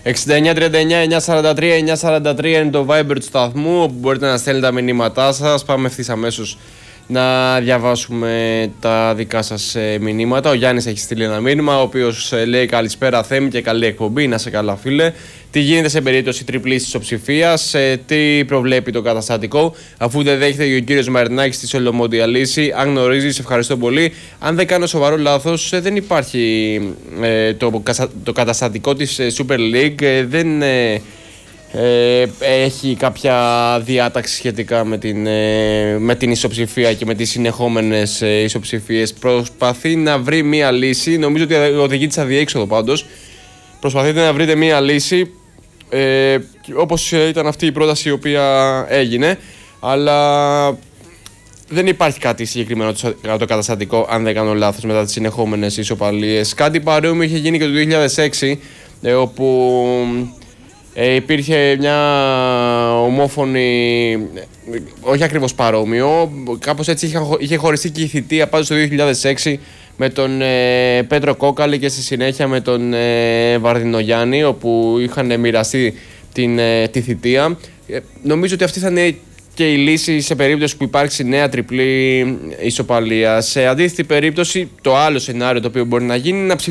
6939-943-943 είναι το Viber του σταθμού, όπου μπορείτε να στέλνετε τα μηνύματά σας. Πάμε ευθύς αμέσως να διαβάσουμε τα δικά σας μηνύματα. Ο Γιάννης έχει στείλει ένα μήνυμα, ο οποίος λέει: καλησπέρα Θέμη και καλή εκπομπή. Να σε καλά, φίλε. Τι γίνεται σε περίπτωση τριπλής ισοψηφίας, τι προβλέπει το καταστατικό, αφού δεν δέχεται και ο κύριος Μαρινάκης τη ολομοντιαλύση. Αν γνωρίζεις, ευχαριστώ πολύ. Αν δεν κάνω σοβαρό λάθος, δεν υπάρχει το καταστατικό της Super League, δεν έχει κάποια διάταξη σχετικά με την ισοψηφία και με τις συνεχόμενες ισοψηφίες. Προσπαθεί να βρει μία λύση, νομίζω ότι οδηγεί της αδιέξοδο πάντως. Προσπαθείτε να βρείτε μία λύση, όπως ήταν αυτή η πρόταση η οποία έγινε, αλλά δεν υπάρχει κάτι συγκεκριμένο το καταστατικό, αν δεν κάνω λάθος, μετά τις συνεχόμενες ισοπαλίες. Κάτι παρόμοιο είχε γίνει και το 2006, όπου υπήρχε μια ομόφωνη, όχι ακριβώς παρόμοιο, κάπως έτσι είχε χωριστεί και η θητεία πάντως το 2006 με τον Πέτρο Κόκαλη και στη συνέχεια με τον Βαρδινογιάννη, όπου είχαν μοιραστεί τη θητεία. Νομίζω ότι αυτή θα είναι και η λύση σε περίπτωση που υπάρξει νέα τριπλή ισοπαλία. Σε αντίθετη περίπτωση, το άλλο σενάριο το οποίο μπορεί να γίνει είναι να